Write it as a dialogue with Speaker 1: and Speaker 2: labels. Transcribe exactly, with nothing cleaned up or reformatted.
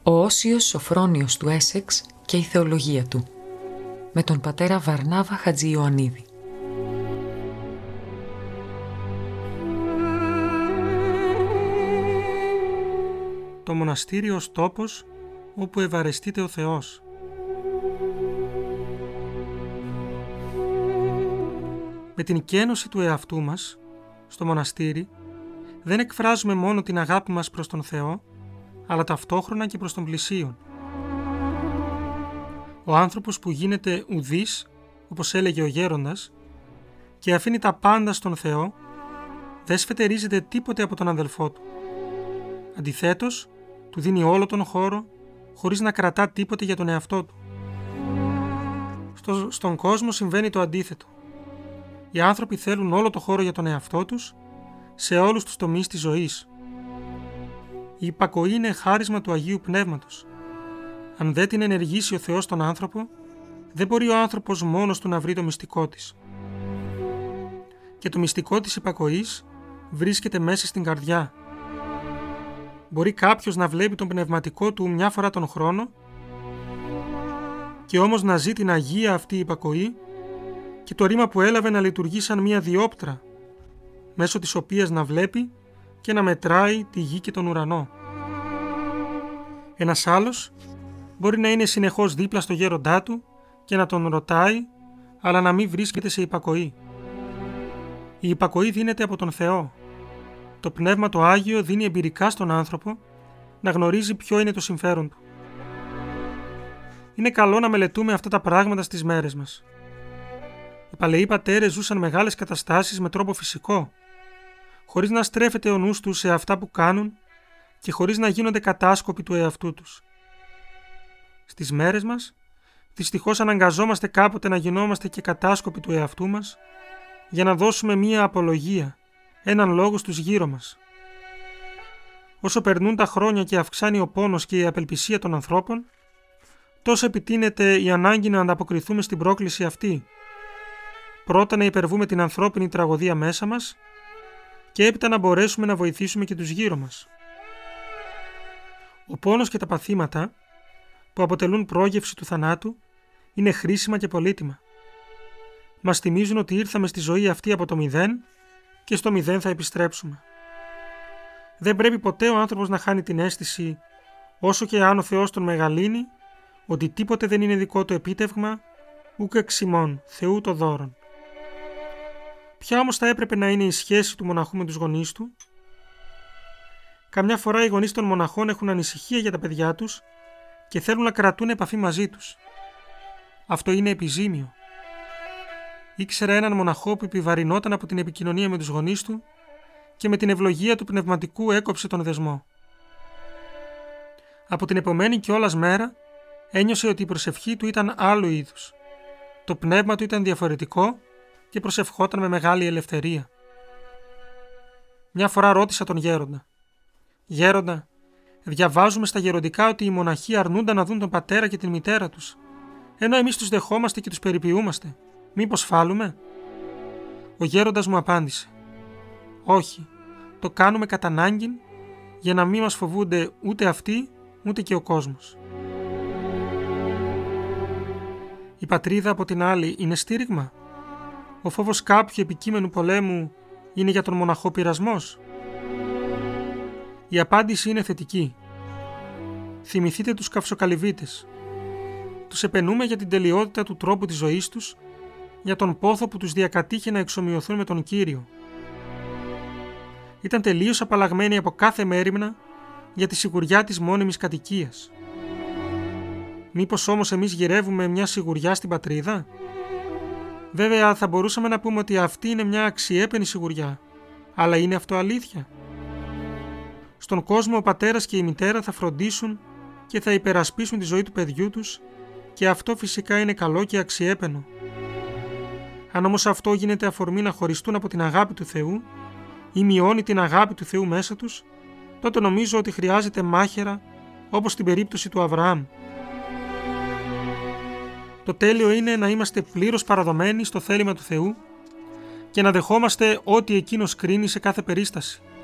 Speaker 1: Ο Όσιος Σοφρόνιος του Έσεξ και η θεολογία του, με τον πατέρα Βαρνάβα Χατζη-Ιωαννίδη.
Speaker 2: Το μοναστήριο ως τόπος όπου ευαρεστείται ο Θεός. Με την καίνωση του εαυτού μας, στο μοναστήρι, δεν εκφράζουμε μόνο την αγάπη μας προς τον Θεό, αλλά ταυτόχρονα και προς τον πλησίον. Ο άνθρωπος που γίνεται ουδής, όπως έλεγε ο γέροντας, και αφήνει τα πάντα στον Θεό, δεν σφετερίζεται τίποτε από τον αδελφό του. Αντιθέτως, του δίνει όλο τον χώρο, χωρίς να κρατά τίποτε για τον εαυτό του. Στο, στον κόσμο συμβαίνει το αντίθετο. Οι άνθρωποι θέλουν όλο το χώρο για τον εαυτό τους, σε όλους τους τομείς της ζωής. Η υπακοή είναι χάρισμα του Αγίου Πνεύματος. Αν δεν την ενεργήσει ο Θεός τον άνθρωπο, δεν μπορεί ο άνθρωπος μόνος του να βρει το μυστικό της. Και το μυστικό της υπακοής βρίσκεται μέσα στην καρδιά. Μπορεί κάποιος να βλέπει τον πνευματικό του μια φορά τον χρόνο και όμως να ζει την Αγία αυτή υπακοή και το ρήμα που έλαβε να λειτουργεί σαν μια διόπτρα, μέσω της οποίας να βλέπει και να μετράει τη γη και τον ουρανό. Ένας άλλος μπορεί να είναι συνεχώς δίπλα στο γέροντά του και να τον ρωτάει, αλλά να μην βρίσκεται σε υπακοή. Η υπακοή δίνεται από τον Θεό. Το Πνεύμα το Άγιο δίνει εμπειρικά στον άνθρωπο να γνωρίζει ποιο είναι το συμφέρον του. Είναι καλό να μελετούμε αυτά τα πράγματα στις μέρες μας. Οι παλαιοί πατέρες ζούσαν μεγάλες καταστάσεις με τρόπο φυσικό, χωρίς να στρέφεται ο νους τους σε αυτά που κάνουν και χωρίς να γίνονται κατάσκοποι του εαυτού τους. Στις μέρες μας, δυστυχώς αναγκαζόμαστε κάποτε να γινόμαστε και κατάσκοποι του εαυτού μας για να δώσουμε μία απολογία, έναν λόγο στους γύρω μας. Όσο περνούν τα χρόνια και αυξάνει ο πόνος και η απελπισία των ανθρώπων, τόσο επιτείνεται η ανάγκη να ανταποκριθούμε στην πρόκληση αυτή. Πρώτα να υπερβούμε την ανθρώπινη τραγωδία μέσα μας και έπειτα να μπορέσουμε να βοηθήσουμε και τους γύρω μας. Ο πόνος και τα παθήματα που αποτελούν πρόγευση του θανάτου είναι χρήσιμα και πολύτιμα. Μας θυμίζουν ότι ήρθαμε στη ζωή αυτή από το μηδέν και στο μηδέν θα επιστρέψουμε. Δεν πρέπει ποτέ ο άνθρωπος να χάνει την αίσθηση, όσο και αν ο Θεός τον μεγαλύνει, ότι τίποτε δεν είναι δικό του επίτευγμα, ουκ εξημών, Θεού το δώρον. Ποια όμως θα έπρεπε να είναι η σχέση του μοναχού με τους γονείς του? Καμιά φορά οι γονείς των μοναχών έχουν ανησυχία για τα παιδιά τους και θέλουν να κρατούν επαφή μαζί τους. Αυτό είναι επιζήμιο. Ήξερα έναν μοναχό που επιβαρυνόταν από την επικοινωνία με τους γονείς του και με την ευλογία του πνευματικού έκοψε τον δεσμό. Από την επομένη κιόλας μέρα ένιωσε ότι η προσευχή του ήταν άλλου είδους. Το πνεύμα του ήταν διαφορετικό και προσευχόταν με μεγάλη ελευθερία. Μια φορά ρώτησα τον γέροντα. «Γέροντα, διαβάζουμε στα γεροντικά ότι οι μοναχοί αρνούνταν να δουν τον πατέρα και την μητέρα τους, ενώ εμείς τους δεχόμαστε και τους περιποιούμαστε. Μήπως φάλουμε?» Ο γέροντας μου απάντησε: «Όχι, το κάνουμε κατά ανάγκην για να μην μας φοβούνται ούτε αυτοί ούτε και ο κόσμος». Η πατρίδα από την άλλη είναι στήριγμα? Ο φόβος κάποιου επικείμενου πολέμου είναι για τον μοναχό πειρασμός? Η απάντηση είναι θετική. Θυμηθείτε τους καυσοκαλυβίτες. Τους επενούμε για την τελειότητα του τρόπου της ζωής τους, για τον πόθο που τους διακατήχε να εξομοιωθούν με τον Κύριο. Ήταν τελείως απαλλαγμένοι από κάθε μέριμνα για τη σιγουριά της μόνιμης κατοικίας. Μήπως όμως εμείς γυρεύουμε μια σιγουριά στην πατρίδα? Βέβαια θα μπορούσαμε να πούμε ότι αυτή είναι μια αξιέπαινη σιγουριά, αλλά είναι αυτό αλήθεια? Στον κόσμο ο πατέρας και η μητέρα θα φροντίσουν και θα υπερασπίσουν τη ζωή του παιδιού τους και αυτό φυσικά είναι καλό και αξιέπαινο. Αν όμως αυτό γίνεται αφορμή να χωριστούν από την αγάπη του Θεού ή μειώνει την αγάπη του Θεού μέσα τους, τότε νομίζω ότι χρειάζεται μάχαιρα, όπως στην περίπτωση του Αβραάμ. Το τέλειο είναι να είμαστε πλήρως παραδομένοι στο θέλημα του Θεού και να δεχόμαστε ό,τι Εκείνος κρίνει σε κάθε περίσταση.